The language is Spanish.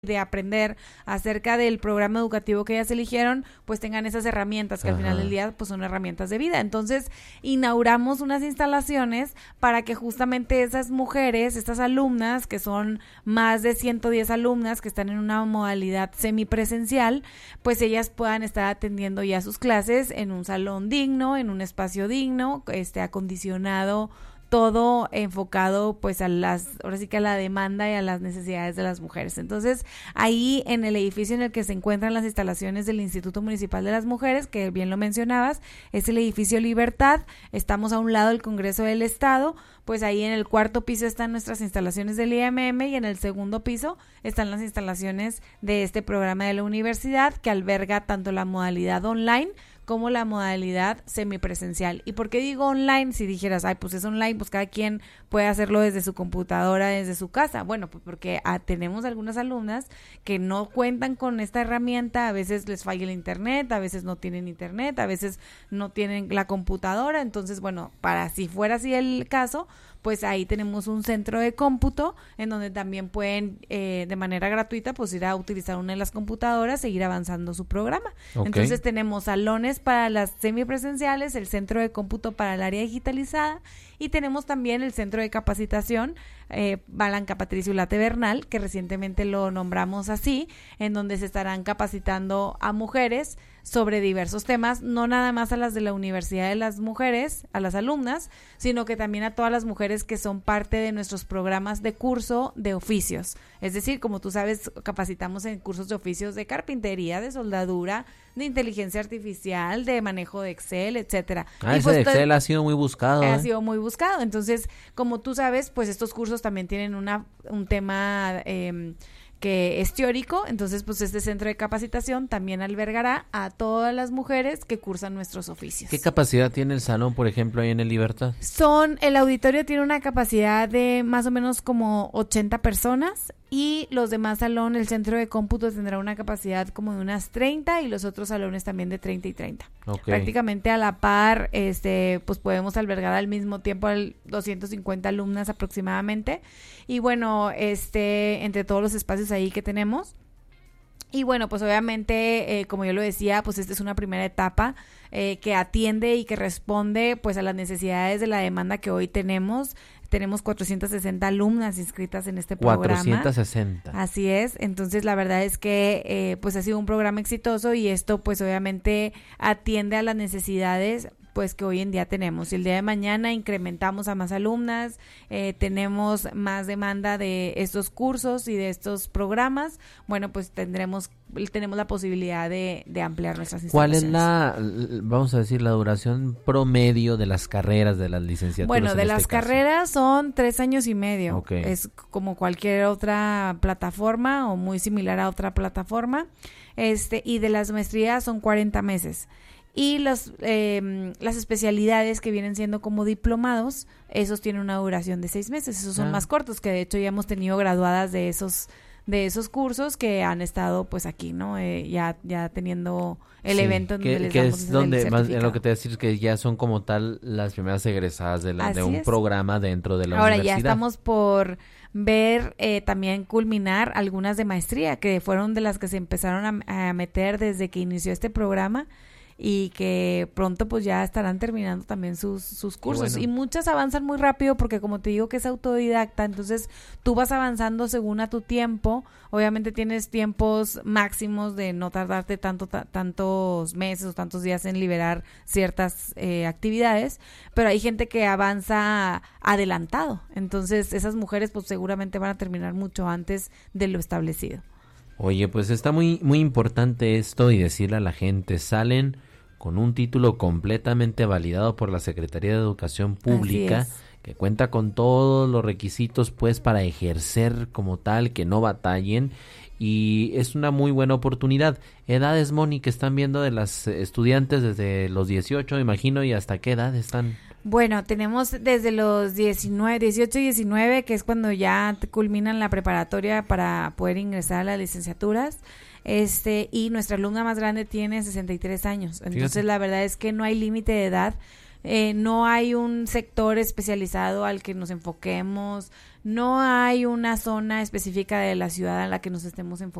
de aprender acerca del programa educativo que ellas eligieron, pues tengan esas herramientas que al final del día pues son herramientas de vida. Entonces inauguramos unas instalaciones para que justamente esas mujeres, estas alumnas, que son más de 110 alumnas que están en una modalidad semipresencial, pues ellas puedan estar atendiendo ya sus clases en un salón digno, en un espacio digno, acondicionado, todo enfocado pues ahora sí que a la demanda y a las necesidades de las mujeres. Entonces, ahí en el edificio en el que se encuentran las instalaciones del Instituto Municipal de las Mujeres, que bien lo mencionabas, es el edificio Libertad, estamos a un lado del Congreso del Estado, pues ahí en el cuarto piso están nuestras instalaciones del IMM y en el segundo piso están las instalaciones de este programa de la universidad que alberga tanto la modalidad online como la modalidad semipresencial. ¿Y por qué digo online? Si dijeras, ay, pues es online, pues cada quien puede hacerlo desde su computadora, desde su casa. Bueno, pues porque tenemos algunas alumnas que no cuentan con esta herramienta, a veces les falla el internet, a veces no tienen internet, a veces no tienen la computadora. Entonces, bueno, para si fuera así el caso, pues ahí tenemos un centro de cómputo en donde también pueden de manera gratuita pues ir a utilizar una de las computadoras, seguir avanzando su programa. Okay. Entonces tenemos salones para las semipresenciales, el centro de cómputo para el área digitalizada y tenemos también el centro de capacitación Balanca Patricio Late Bernal, que recientemente lo nombramos así, en donde se estarán capacitando a mujeres sobre diversos temas, no nada más a las de la Universidad de las Mujeres, a las alumnas, sino que también a todas las mujeres que son parte de nuestros programas de curso de oficios. Es decir, como tú sabes, capacitamos en cursos de oficios de carpintería, de soldadura, de inteligencia artificial, de manejo de Excel, etcétera. Ese pues, de Excel ha sido muy buscado. Ha sido muy buscado. Entonces, como tú sabes, pues estos cursos también tienen un tema que es teórico, entonces pues este centro de capacitación también albergará a todas las mujeres que cursan nuestros oficios. ¿Qué capacidad tiene el salón, por ejemplo, ahí en el Libertad? El auditorio tiene una capacidad de más o menos como 80 personas y los demás salón, el centro de cómputo tendrá una capacidad como de unas 30 y los otros salones también de 30 y 30. Okay. Prácticamente a la par, pues podemos albergar al mismo tiempo 250 alumnas aproximadamente. Y bueno, entre todos los espacios ahí que tenemos. Y bueno, pues obviamente, como yo lo decía, pues esta es una primera etapa que atiende y que responde pues a las necesidades de la demanda que hoy tenemos. Tenemos 460 alumnas inscritas en este programa. 460. Así es. Entonces, la verdad es que pues ha sido un programa exitoso y esto pues obviamente atiende a las necesidades pues que hoy en día tenemos. Si el día de mañana incrementamos a más alumnas, tenemos más demanda de estos cursos y de estos programas, bueno, pues tenemos la posibilidad de ampliar nuestras instalaciones. ¿Cuál es vamos a decir, la duración promedio de las carreras de las licenciaturas? Bueno, de las carreras son 3 años y medio. Okay. Es como cualquier otra plataforma o muy similar a otra plataforma. Y de las maestrías son 40 meses. Y las especialidades que vienen siendo como diplomados, esos tienen una duración de 6 meses, esos son más cortos, que de hecho ya hemos tenido graduadas de esos cursos que han estado pues aquí, ¿no? Ya teniendo el evento en donde les damos es donde más lo que te voy a decir es que ya son como tal las primeras egresadas de un programa dentro de la universidad. Ahora ya estamos por ver también culminar algunas de maestría, que fueron de las que se empezaron a meter desde que inició este programa, y que pronto pues ya estarán terminando también sus cursos. Bueno. Y muchas avanzan muy rápido porque como te digo que es autodidacta, entonces tú vas avanzando según a tu tiempo. Obviamente tienes tiempos máximos de no tardarte tantos meses o tantos días en liberar ciertas actividades, pero hay gente que avanza adelantado. Entonces esas mujeres pues seguramente van a terminar mucho antes de lo establecido. Oye, pues está muy, muy importante esto y decirle a la gente, salen con un título completamente validado por la Secretaría de Educación Pública, que cuenta con todos los requisitos pues para ejercer como tal, que no batallen, y es una muy buena oportunidad. Edades, Moni, que están viendo de las estudiantes desde los 18, imagino, y hasta qué edad están. Bueno, tenemos desde los 18 y 19, que es cuando ya culminan la preparatoria para poder ingresar a las licenciaturas. Y nuestra alumna más grande tiene 63 años. Entonces, fíjate, la verdad es que no hay límite de edad. No hay un sector especializado al que nos enfoquemos, no hay una zona específica de la ciudad en la que nos estemos enfocando.